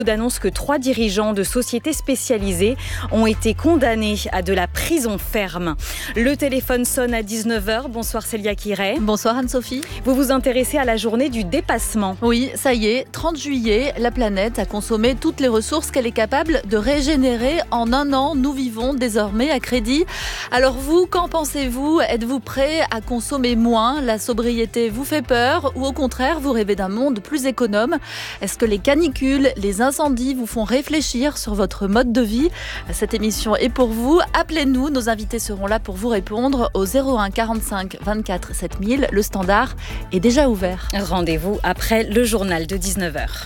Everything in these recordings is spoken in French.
D'annonce que 3 dirigeants de sociétés spécialisées ont été condamnés à de la prison ferme. Le téléphone sonne à 19h. Bonsoir Célia Kiray. Bonsoir Anne-Sophie. Vous vous intéressez à la journée du dépassement. Oui, ça y est, 30 juillet, la planète a consommé toutes les ressources qu'elle est capable de régénérer en un an. Nous vivons désormais à crédit. Alors vous, qu'en pensez-vous ? Êtes-vous prêt à consommer moins ? La sobriété vous fait peur ou au contraire, vous rêvez d'un monde plus économe ? Est-ce que les canicules, les incendies vous font réfléchir sur votre mode de vie ? Cette émission est pour vous. Appelez-nous, nos invités seront là pour vous répondre au 01 45 24 7000. Le standard est déjà ouvert. Rendez-vous après le journal de 19h.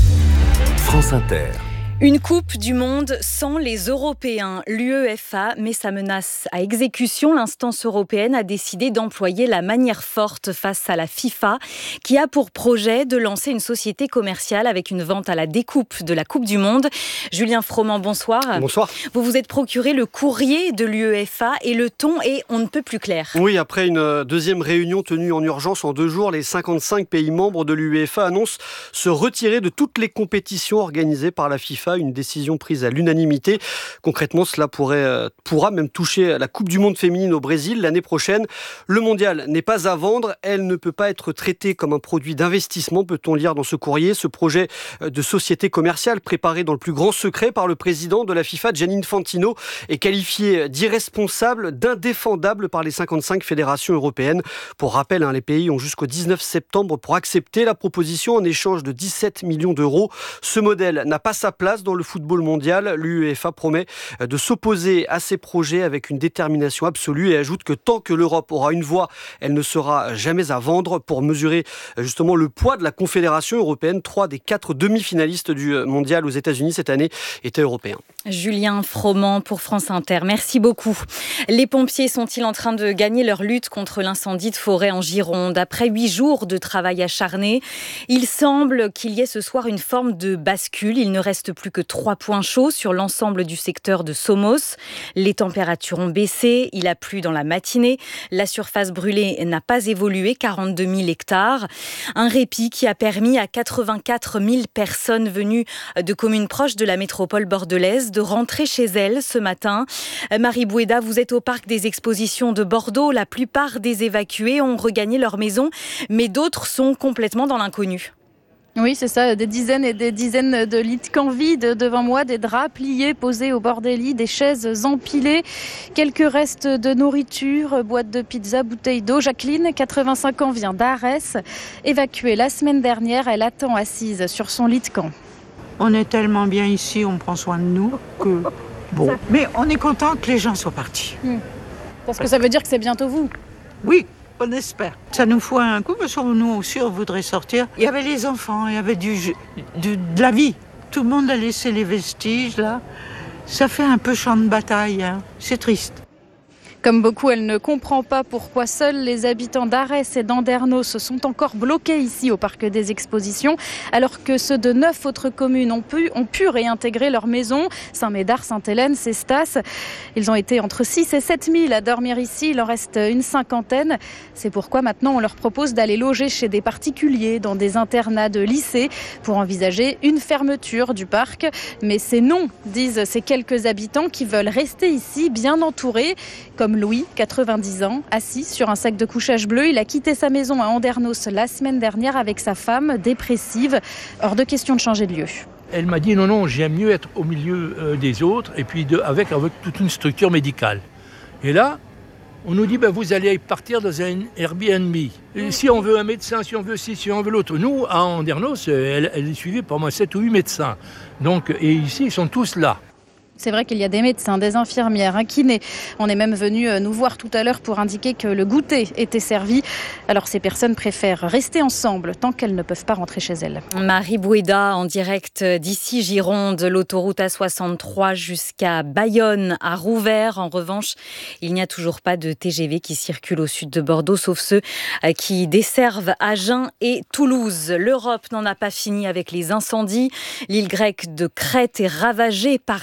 France Inter. Une Coupe du Monde sans les Européens. L'UEFA met sa menace à exécution. L'instance européenne a décidé d'employer la manière forte face à la FIFA, qui a pour projet de lancer une société commerciale avec une vente à la découpe de la Coupe du Monde. Julien Froment, bonsoir. Bonsoir. Vous vous êtes procuré le courrier de l'UEFA et le ton est on ne peut plus clair. Oui, après une deuxième réunion tenue en urgence en 2 jours, les 55 pays membres de l'UEFA annoncent se retirer de toutes les compétitions organisées par la FIFA. Une décision prise à l'unanimité. Concrètement, cela pourra même toucher la Coupe du Monde féminine au Brésil l'année prochaine. Le mondial n'est pas à vendre. Elle ne peut pas être traitée comme un produit d'investissement, peut-on lire dans ce courrier. Ce projet de société commerciale préparé dans le plus grand secret par le président de la FIFA, Gianni Infantino, est qualifié d'irresponsable, d'indéfendable par les 55 fédérations européennes. Pour rappel, les pays ont jusqu'au 19 septembre pour accepter la proposition en échange de 17 millions d'euros. Ce modèle n'a pas sa place dans le football mondial. L'UEFA promet de s'opposer à ces projets avec une détermination absolue et ajoute que tant que l'Europe aura une voix, elle ne sera jamais à vendre. Pour mesurer justement le poids de la Confédération européenne, 3 des 4 demi-finalistes du mondial aux États-Unis cette année étaient européens. Julien Froment pour France Inter, merci beaucoup. Les pompiers sont-ils en train de gagner leur lutte contre l'incendie de forêt en Gironde ? Après 8 jours de travail acharné, il semble qu'il y ait ce soir une forme de bascule. Il ne reste plus que 3 points chauds sur l'ensemble du secteur de Somos. Les températures ont baissé, il a plu dans la matinée. La surface brûlée n'a pas évolué, 42 000 hectares. Un répit qui a permis à 84 000 personnes venues de communes proches de la métropole bordelaise de rentrer chez elles ce matin. Marie Bouéda, vous êtes au parc des expositions de Bordeaux. La plupart des évacués ont regagné leur maison, mais d'autres sont complètement dans l'inconnu. Oui, c'est ça, des dizaines et des dizaines de lits de camp vides devant moi, des draps pliés posés au bord des lits, des chaises empilées, quelques restes de nourriture, boîtes de pizza, bouteilles d'eau. Jacqueline, 85 ans, vient d'Arès, évacuée la semaine dernière. Elle attend assise sur son lit de camp. On est tellement bien ici, on prend soin de nous que bon. Mais on est content que les gens soient partis. Parce que ça veut dire que c'est bientôt vous. Oui. On espère. Ça nous fout un coup parce que nous aussi on voudrait sortir. Il y avait les enfants, il y avait de la vie. Tout le monde a laissé les vestiges là. Ça fait un peu champ de bataille. C'est triste. Comme beaucoup, elle ne comprend pas pourquoi seuls les habitants d'Arès et d'Andernos se sont encore bloqués ici au parc des expositions, alors que ceux de 9 autres communes ont pu réintégrer leurs maisons. Saint-Médard, Sainte-Hélène, Cestas. Ils ont été entre 6 et 7 000 à dormir ici. Il en reste une 50aine. C'est pourquoi maintenant on leur propose d'aller loger chez des particuliers, dans des internats de lycée, pour envisager une fermeture du parc. Mais c'est non, disent ces quelques habitants qui veulent rester ici, bien entourés, comme Louis, 90 ans, assis sur un sac de couchage bleu. Il a quitté sa maison à Andernos la semaine dernière avec sa femme, dépressive. Hors de question de changer de lieu. Elle m'a dit non, j'aime mieux être au milieu des autres et puis avec toute une structure médicale. Et là, on nous dit vous allez partir dans un Airbnb. Et si on veut un médecin, si on veut ci, si on veut l'autre. Nous, à Andernos, elle est suivie par moi 7 ou 8 médecins. Donc, et ici, ils sont tous là. C'est vrai qu'il y a des médecins, des infirmières, un kiné. On est même venu nous voir tout à l'heure pour indiquer que le goûter était servi. Alors ces personnes préfèrent rester ensemble tant qu'elles ne peuvent pas rentrer chez elles. Marie Bouéda en direct d'ici Gironde, l'autoroute A63 jusqu'à Bayonne à Rouvert. En revanche, il n'y a toujours pas de TGV qui circulent au sud de Bordeaux, sauf ceux qui desservent Agen et Toulouse. L'Europe n'en a pas fini avec les incendies. L'île grecque de Crète est ravagée par les flammes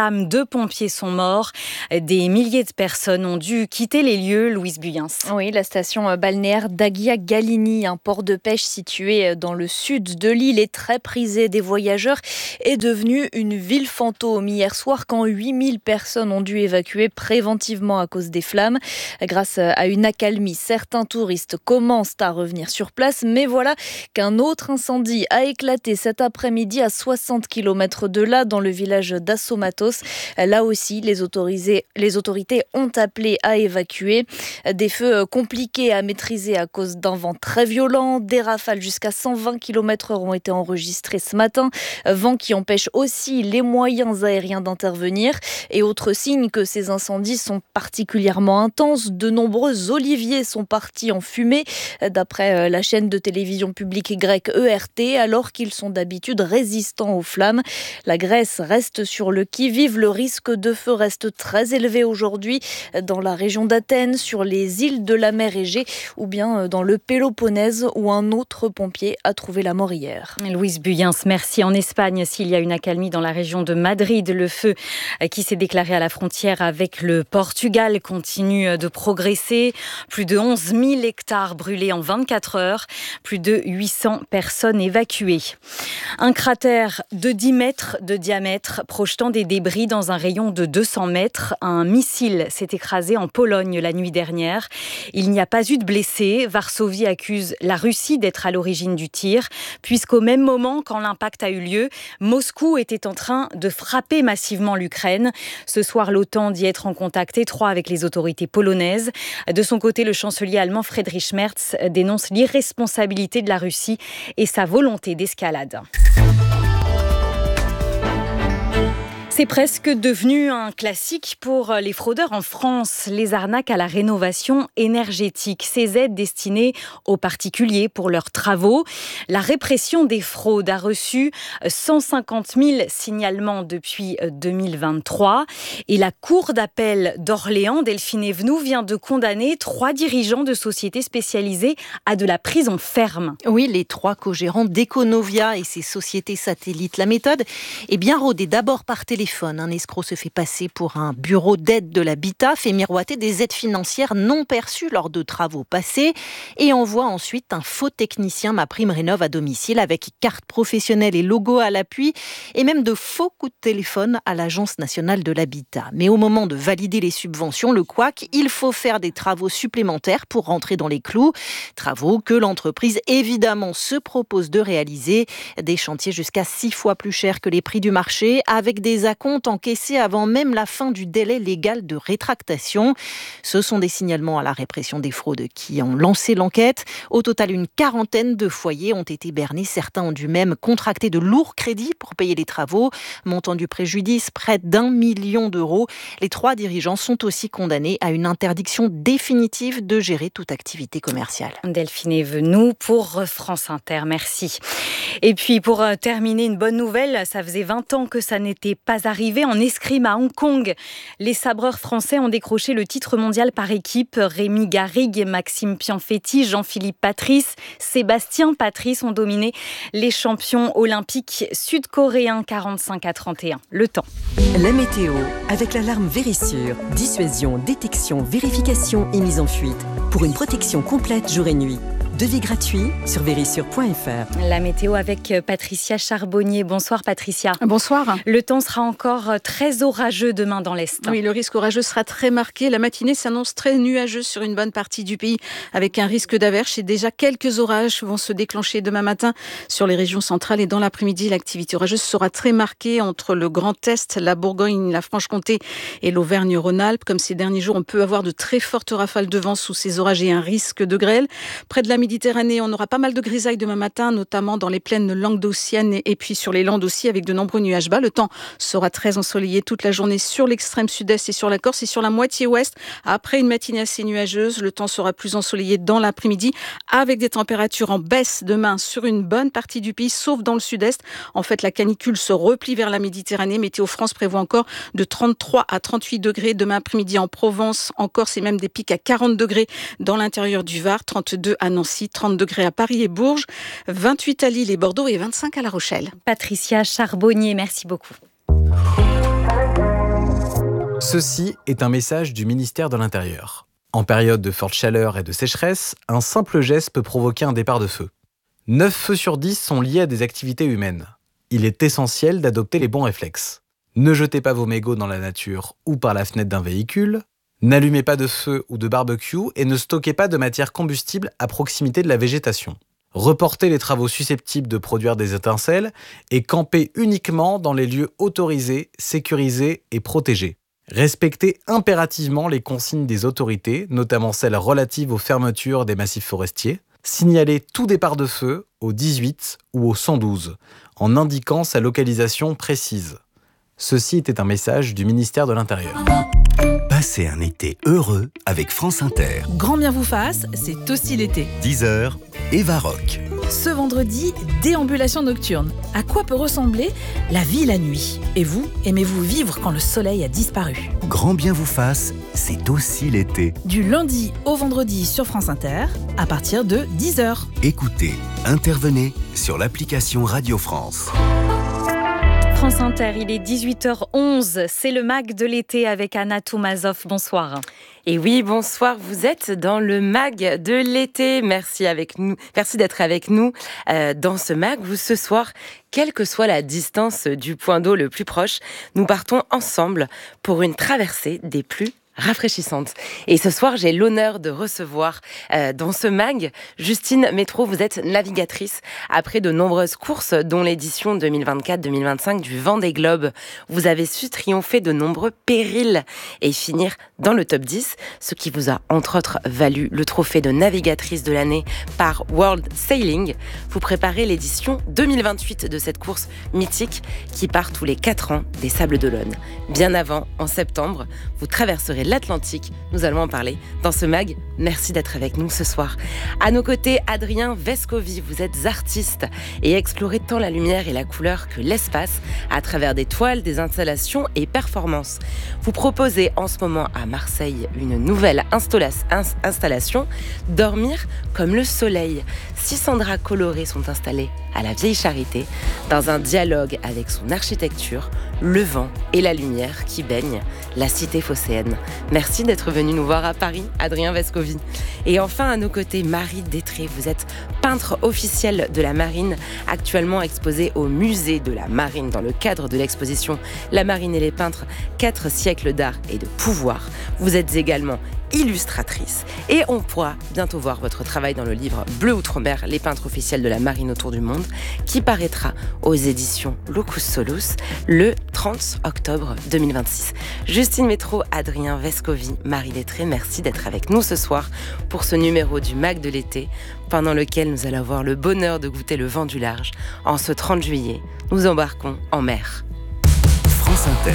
flammes. 2 pompiers sont morts. Des milliers de personnes ont dû quitter les lieux. Louise Buyens. Oui, la station balnéaire d'Aghia Galini, un port de pêche situé dans le sud de l'île, est très prisé des voyageurs, est devenue une ville fantôme hier soir quand 8000 personnes ont dû évacuer préventivement à cause des flammes. Grâce à une accalmie, certains touristes commencent à revenir sur place, mais voilà qu'un autre incendie a éclaté cet après-midi à 60 km de là, dans le village d'Assomatos. Là aussi, les autorités ont appelé à évacuer. Des feux compliqués à maîtriser à cause d'un vent très violent. Des rafales jusqu'à 120 km/h ont été enregistrées ce matin. Vent qui empêche aussi les moyens aériens d'intervenir. Et autre signe que ces incendies sont particulièrement intenses, de nombreux oliviers sont partis en fumée, d'après la chaîne de télévision publique grecque ERT, alors qu'ils sont d'habitude résistants aux flammes. La Grèce reste sur le qui-vive. Le risque de feu reste très élevé aujourd'hui dans la région d'Athènes, sur les îles de la mer Égée ou bien dans le Péloponnèse, où un autre pompier a trouvé la mort hier. Louise Buyens, merci. En Espagne, s'il y a une accalmie dans la région de Madrid, le feu qui s'est déclaré à la frontière avec le Portugal continue de progresser. Plus de 11 000 hectares brûlés en 24 heures, plus de 800 personnes évacuées. Un cratère de 10 mètres de diamètre projetant des débris dans un rayon de 200 mètres. Un missile s'est écrasé en Pologne la nuit dernière. Il n'y a pas eu de blessés. Varsovie accuse la Russie d'être à l'origine du tir, puisqu'au même moment, quand l'impact a eu lieu, Moscou était en train de frapper massivement l'Ukraine. Ce soir, l'OTAN dit être en contact étroit avec les autorités polonaises. De son côté, le chancelier allemand Friedrich Merz dénonce l'irresponsabilité de la Russie et sa volonté d'escalade. C'est presque devenu un classique pour les fraudeurs en France, les arnaques à la rénovation énergétique. Ces aides destinées aux particuliers pour leurs travaux. La répression des fraudes a reçu 150 000 signalements depuis 2023. Et la Cour d'appel d'Orléans, Delphine Evenou, vient de condamner 3 dirigeants de sociétés spécialisées à de la prison ferme. Oui, les 3 co-gérants d'Econovia et ses sociétés satellites. La méthode est bien rodée. D'abord par téléphone. Un escroc se fait passer pour un bureau d'aide de l'habitat, fait miroiter des aides financières non perçues lors de travaux passés et envoie ensuite un faux technicien MaPrimeRénov' à domicile avec carte professionnelle et logo à l'appui et même de faux coups de téléphone à l'Agence nationale de l'habitat. Mais au moment de valider les subventions, le couac, il faut faire des travaux supplémentaires pour rentrer dans les clous. Travaux que l'entreprise évidemment se propose de réaliser. Des chantiers jusqu'à 6 fois plus chers que les prix du marché, avec des acomptes encaissés avant même la fin du délai légal de rétractation. Ce sont des signalements à la répression des fraudes qui ont lancé l'enquête. Au total, une 40aine de foyers ont été bernés. Certains ont dû même contracter de lourds crédits pour payer les travaux. Montant du préjudice, près d'1 million d'euros. Les 3 dirigeants sont aussi condamnés à une interdiction définitive de gérer toute activité commerciale. Delphine Evenou pour France Inter, merci. Et puis pour terminer, une bonne nouvelle, ça faisait 20 ans que ça n'était pas arrivé. En escrime à Hong Kong, les sabreurs français ont décroché le titre mondial par équipe. Rémi Garrigue, Maxime Pianfetti, Jean-Philippe Patrice, Sébastien Patrice ont dominé les champions olympiques sud-coréens 45-31. Le temps. La météo avec l'alarme Vérissure. Dissuasion, détection, vérification et mise en fuite. Pour une protection complète jour et nuit. Devis gratuit sur vérissure.fr. La météo avec Patricia Charbonnier. Bonsoir Patricia. Bonsoir. Le temps sera encore très orageux demain dans l'Est. Oui, le risque orageux sera très marqué. La matinée s'annonce très nuageuse sur une bonne partie du pays avec un risque d'averse et déjà quelques orages vont se déclencher demain matin sur les régions centrales et dans l'après-midi, l'activité orageuse sera très marquée entre le Grand Est, la Bourgogne, la Franche-Comté et l'Auvergne-Rhône-Alpes. Comme ces derniers jours, on peut avoir de très fortes rafales de vent sous ces orages et un risque de grêle. Près de la Méditerranée, on aura pas mal de grisailles demain matin, notamment dans les plaines languedociennes et puis sur les Landes aussi, avec de nombreux nuages bas. Le temps sera très ensoleillé toute la journée sur l'extrême sud-est et sur la Corse et sur la moitié ouest. Après une matinée assez nuageuse, le temps sera plus ensoleillé dans l'après-midi, avec des températures en baisse demain sur une bonne partie du pays, sauf dans le sud-est. En fait, la canicule se replie vers la Méditerranée. Météo France prévoit encore de 33 à 38 degrés demain après-midi en Provence, en Corse et même des pics à 40 degrés dans l'intérieur du Var, 32 à Nancy, 30 degrés à Paris et Bourges, 28 à Lille et Bordeaux et 25 à La Rochelle. Patricia Charbonnier, merci beaucoup. Ceci est un message du ministère de l'Intérieur. En période de forte chaleur et de sécheresse, un simple geste peut provoquer un départ de feu. 9 feux sur 10 sont liés à des activités humaines. Il est essentiel d'adopter les bons réflexes. Ne jetez pas vos mégots dans la nature ou par la fenêtre d'un véhicule. N'allumez pas de feu ou de barbecue et ne stockez pas de matière combustible à proximité de la végétation. Reportez les travaux susceptibles de produire des étincelles et campez uniquement dans les lieux autorisés, sécurisés et protégés. Respectez impérativement les consignes des autorités, notamment celles relatives aux fermetures des massifs forestiers. Signalez tout départ de feu au 18 ou au 112, en indiquant sa localisation précise. Ceci était un message du ministère de l'Intérieur. Passez un été heureux avec France Inter. Grand bien vous fasse, c'est aussi l'été. 10h, Eva Rock. Ce vendredi, déambulation nocturne. À quoi peut ressembler la vie la nuit? Et vous, aimez-vous vivre quand le soleil a disparu? Grand bien vous fasse, c'est aussi l'été. Du lundi au vendredi sur France Inter, à partir de 10h. Écoutez, intervenez sur l'application Radio France. France Inter, il est 18h11, c'est le MAG de l'été avec Anna Toumazov. Bonsoir. Et oui, bonsoir, vous êtes dans le MAG de l'été. Merci d'être avec nous dans ce MAG où ce soir, quelle que soit la distance du point d'eau le plus proche, nous partons ensemble pour une traversée des plus rafraîchissante. Et ce soir, j'ai l'honneur de recevoir dans ce MAG Justine Métro. Vous êtes navigatrice après de nombreuses courses, dont l'édition 2024-2025 du Vendée Globe. Vous avez su triompher de nombreux périls et finir dans le top 10, ce qui vous a entre autres valu le trophée de navigatrice de l'année par World Sailing. Vous préparez l'édition 2028 de cette course mythique qui part tous les 4 ans des Sables d'Olonne. Bien avant, en septembre, vous traverserez l'Atlantique. Nous allons en parler dans ce MAG. Merci d'être avec nous ce soir. À nos côtés, Adrien Vescovi. Vous êtes artiste et explorez tant la lumière et la couleur que l'espace à travers des toiles, des installations et performances. Vous proposez en ce moment à Marseille une nouvelle installation, Dormir comme le soleil. 600 draps colorés sont installés à la Vieille Charité dans un dialogue avec son architecture, le vent et la lumière qui baignent la cité phocéenne. Merci d'être venu nous voir à Paris, Adrien Vescovi. Et enfin, à nos côtés, Marie Détré. Vous êtes peintre officiel de la Marine, actuellement exposée au musée de la Marine dans le cadre de l'exposition La Marine et les peintres, 4 siècles d'art et de pouvoir. Vous êtes également illustratrice et on pourra bientôt voir votre travail dans le livre Bleu Outre-mer, les peintres officiels de la Marine autour du monde, qui paraîtra aux éditions Locus Solus le 30 octobre 2026. Justine Métro, Adrien Vescovi, Marie Détré, merci d'être avec nous ce soir pour ce numéro du MAG de l'été, pendant lequel nous allons avoir le bonheur de goûter le vent du large. En ce 30 juillet, nous embarquons en mer. France Inter.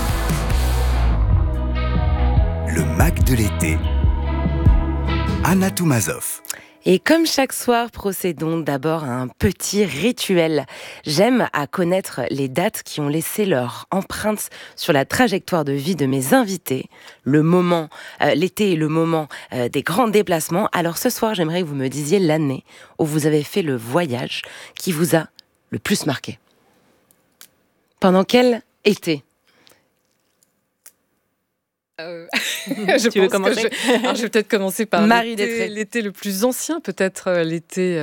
Le MAG de l'été. Anna Toumazov. Et comme chaque soir, procédons d'abord à un petit rituel. J'aime à connaître les dates qui ont laissé leur empreinte sur la trajectoire de vie de mes invités. Le moment, l'été est le moment des grands déplacements. Alors ce soir, j'aimerais que vous me disiez l'année où vous avez fait le voyage qui vous a le plus marqué. Pendant quel été ? Tu veux commencer ? Je vais peut-être commencer par Marie l'été le plus ancien, peut-être l'été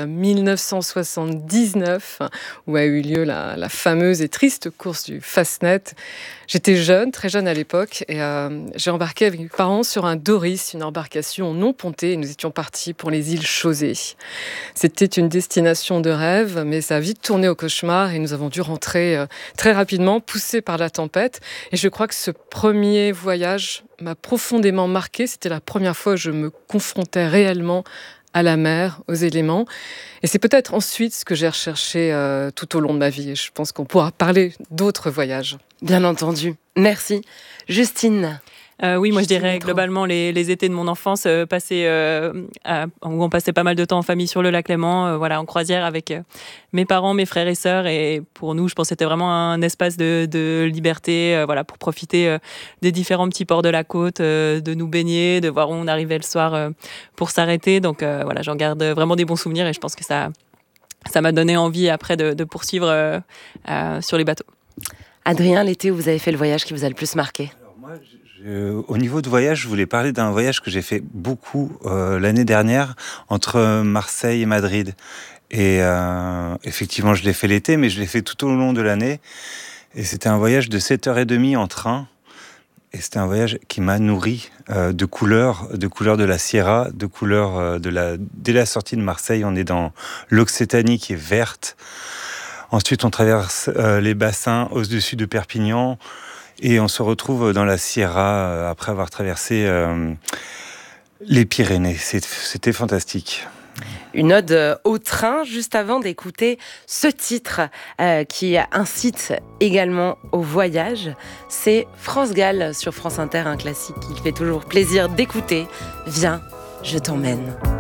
1979, où a eu lieu la fameuse et triste course du Fastnet. J'étais jeune, très jeune à l'époque, et j'ai embarqué avec mes parents sur un Doris, une embarcation non pontée, et nous étions partis pour les îles Chausée. C'était une destination de rêve, mais ça a vite tourné au cauchemar, et nous avons dû rentrer très rapidement, poussés par la tempête. Et je crois que ce premier voyage m'a profondément marqué. C'était la première fois que je me confrontais réellement à la mer, aux éléments. Et c'est peut-être ensuite ce que j'ai recherché tout au long de ma vie. Et je pense qu'on pourra parler d'autres voyages. Bien entendu. Merci. Justine. Oui, moi je dirais globalement les étés de mon enfance où on passait pas mal de temps en famille sur le lac Léman, en croisière avec mes parents, mes frères et sœurs. Et pour nous, je pense que c'était vraiment un espace de liberté, pour profiter des différents petits ports de la côte, de nous baigner, de voir où on arrivait le soir pour s'arrêter. Donc j'en garde vraiment des bons souvenirs et je pense que ça m'a donné envie après de poursuivre sur les bateaux. Adrien, l'été où vous avez fait le voyage qui vous a le plus marqué ? Alors moi, Au niveau de voyage, je voulais parler d'un voyage que j'ai fait beaucoup l'année dernière entre Marseille et Madrid. Et effectivement, je l'ai fait l'été, mais je l'ai fait tout au long de l'année. Et c'était un voyage de 7h30 en train. Et c'était un voyage qui m'a nourri de couleurs de la Sierra, de couleurs dès la sortie de Marseille, on est dans l'Occitanie qui est verte. Ensuite, on traverse les bassins au-dessus de Perpignan et on se retrouve dans la Sierra après avoir traversé les Pyrénées. C'était fantastique. Une ode au train, juste avant d'écouter ce titre qui incite également au voyage. C'est France Gall sur France Inter, un classique qui fait toujours plaisir d'écouter. Viens, je t'emmène.